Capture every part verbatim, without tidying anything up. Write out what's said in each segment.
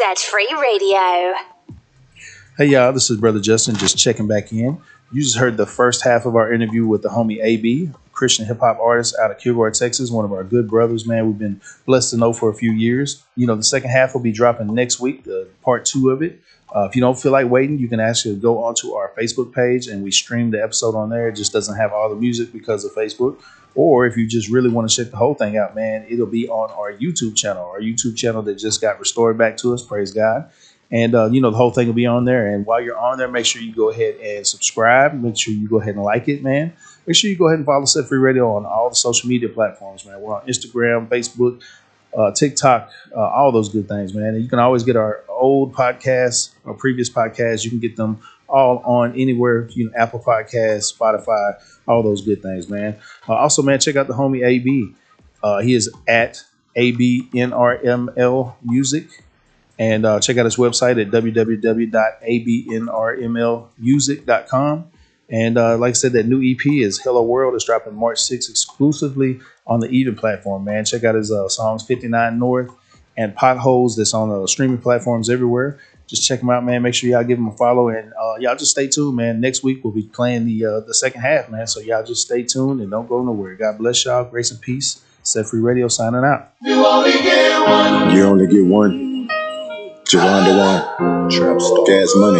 Set Free Radio. Hey y'all, this is Brother Justin just checking back in. You just heard the first half of our interview with the homie A B, Christian hip hop artist out of Kilgore, Texas, one of our good brothers, man. We've been blessed to know for a few years. You know, the second half will be dropping next week, the part two of it. Uh, if you don't feel like waiting, you can actually go onto our Facebook page and we stream the episode on there. It just doesn't have all the music because of Facebook. Or if you just really want to check the whole thing out, man, it'll be on our YouTube channel, our YouTube channel that just got restored back to us. Praise God. And, uh, you know, the whole thing will be on there. And while you're on there, make sure you go ahead and subscribe. Make sure you go ahead and like it, man. Make sure you go ahead and follow Set Free Radio on all the social media platforms, man. We're on Instagram, Facebook, uh, TikTok, uh, all those good things, man. And you can always get our old podcasts, our previous podcasts. You can get them all on anywhere, you know, Apple Podcasts, Spotify, all those good things, man. Uh, also, man, check out the homie A B. Uh, he is at A B N R M L Music. And uh, check out his website at w w w dot a b n r m l music dot com. And uh, like I said, that new E P is Hello World. It's dropping March sixth exclusively on the Even platform, man. Check out his uh, songs fifty-nine North and Potholes that's on the streaming platforms everywhere. Just check him out, man. Make sure y'all give him a follow. And uh, y'all just stay tuned, man. Next week we'll be playing the uh, the second half, man. So y'all just stay tuned and don't go nowhere. God bless y'all. Grace and peace. Set Free Radio signing out. You only get one. You only get one. Geronda One, Trap Star, Gas Money,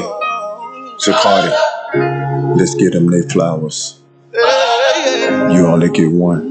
Zacardi. Let's get them their flowers. You only get one.